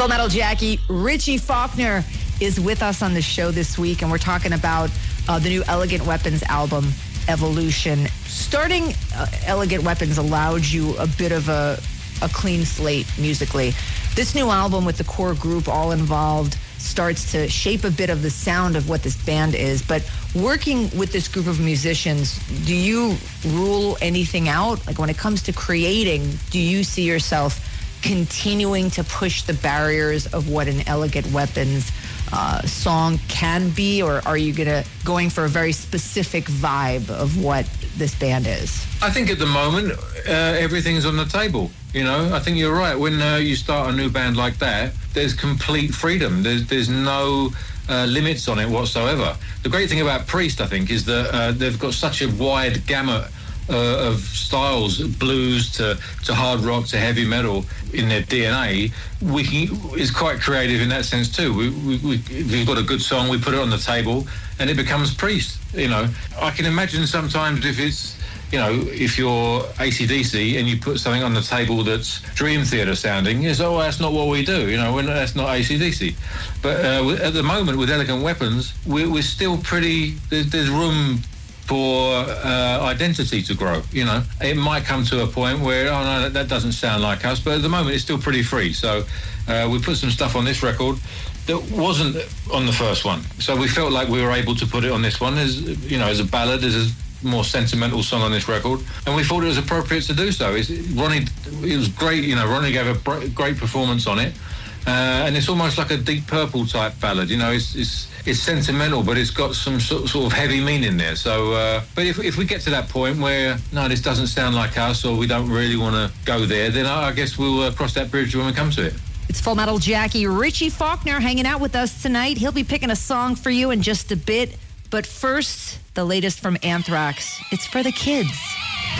Full Metal Jackie, Richie Faulkner is with us on the show this week, and we're talking about the new Elegant Weapons album, Evolution. Starting Elegant Weapons allowed you a bit of a clean slate musically. This new album with the core group all involved starts to shape a bit of the sound of what this band is. But working with this group of musicians, do you rule anything out? Like when it comes to creating, do you see yourself continuing to push the barriers of what an Elegant Weapons song can be, or are you going for a very specific vibe of what this band is? I think at the moment, everything's on the table. You know, I think you're right. When you start a new band like that, there's complete freedom. There's no limits on it whatsoever. The great thing about Priest, I think, is that they've got such a wide gamut of styles, blues to hard rock to heavy metal in their DNA. It's quite creative in that sense too. We've got a good song, we put it on the table, and it becomes Priest. You know, I can imagine sometimes if you're AC/DC and you put something on the table that's Dream Theater sounding, that's not what we do. You know, that's not AC/DC. But at the moment with Elegant Weapons, we're still pretty. There's room for identity to grow. You know, it might come to a point where no, that doesn't sound like us, but at the moment it's still pretty free. So we put some stuff on this record that wasn't on the first one, so we felt like we were able to put it on this one as a ballad, as a more sentimental song on this record, and we thought it was appropriate to do so. It was great. You know, Ronnie gave a great performance on it, and it's almost like a Deep Purple type ballad. You know, it's sentimental, but it's got some sort of heavy meaning there. So, but if we get to that point where, no, this doesn't sound like us, or we don't really want to go there, then I guess we'll cross that bridge when we come to it. It's Full Metal Jackie. Richie Faulkner hanging out with us tonight. He'll be picking a song for you in just a bit. But first, the latest from Anthrax. It's for the kids.